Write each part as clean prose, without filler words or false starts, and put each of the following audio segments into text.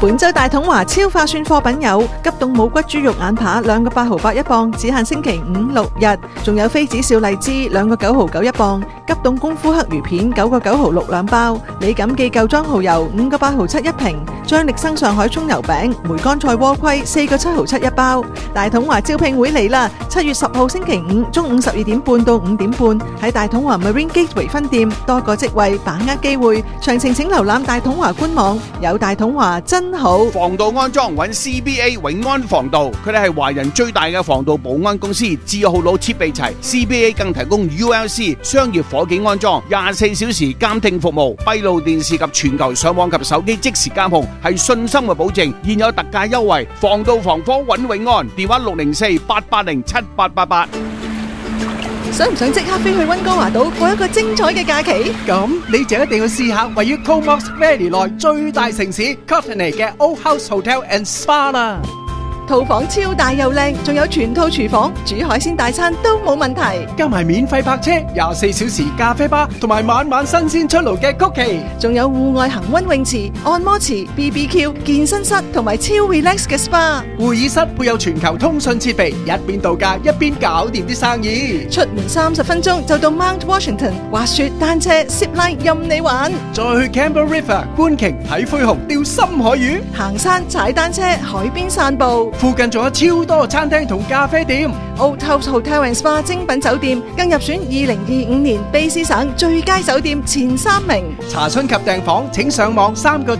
本周大統華超划算貨品有急凍冇骨豬肉眼扒2個8毫8一磅，只限星期5、6日，仲有妃子笑荔枝2個9毫9一磅，急凍功夫黑魚片9個9毫6兩包，李錦記舊裝蠔油5個8毫7一瓶，張力生上海葱油餅梅乾菜鍋盔4個7毫7一包。大統華招聘會嚟啦！7月10號星期五中午12點半到5點半喺大統華 Marine Gateway 分店，多個職位，把握機會。詳情請瀏覽大統華官網。有大統華真好。 防盜安裝揾 CBA 永安防盜，佢哋係華人最大嘅防盜保安公司，字號佬設備齊。CBA 更提供 ULC 商業火警安裝，24小時監聽服務，閉路電視及全球上網及手機即時監控，係信心嘅保證。現有特價優惠，防盜防火揾永安，電話604-880-7888。 想唔想即刻飛去溫哥華島過一個精彩嘅假期？ 咁你就一定要試下位於 Comox Valley 內最大城市 Courtenay 嘅 Old House Hotel and Spa 啦。 套房超大又靚，仲有全套廚房，煮海鮮大餐都冇問題。 加埋免費泊車、24小時咖啡吧，同埋晚晚新鮮出爐嘅曲奇， 仲有戶外恒溫泳池、按摩池、BBQ、健身室同埋超 relax 嘅 SPA。 會議室配有全球通訊設備，一邊度假一邊搞掂啲生意。 出門30分鐘就到 Mount Washington，滑雪、單車、zip line 任你玩。 再去 Campbell River 觀鯨、睇灰熊、釣深海魚， 行山、踩單車、海邊散步。 附近仲有超多餐廳同咖啡店。 Old House Hotel and Spa 精品酒店更入選2025年卑詩省最佳酒店前3名。 查詢及訂房請上網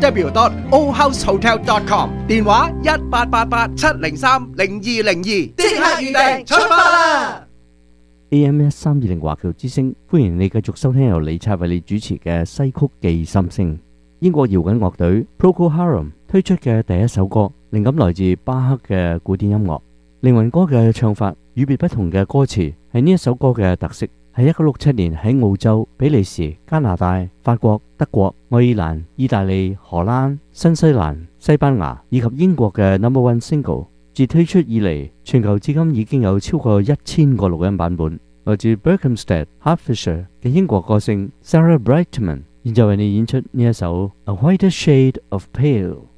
3w.oldhousehotel.com， 電話1888-703-0202，即刻預訂出發啦 ！AM1320華僑之聲，歡迎你繼續收聽由李察為你主持嘅西曲寄心聲。英國搖滾樂隊 Procol Harum 推出嘅第一首歌，靈感來自巴克嘅古典音樂。靈魂歌嘅唱法與別不同嘅歌詞係呢一首歌嘅特色。喺1967年喺澳洲、比利時、加拿大、法國、德國、愛爾蘭、意大利、荷蘭、新西蘭、西班牙以及英國嘅 No.1 single， 自推出以嚟，全球至今已經有超過1000個錄音版本。來自 Berkhamsted、Hertfordshire 嘅英國歌星 Sarah Brightman， 現在為你演出呢一首 A Whiter Shade of Pale。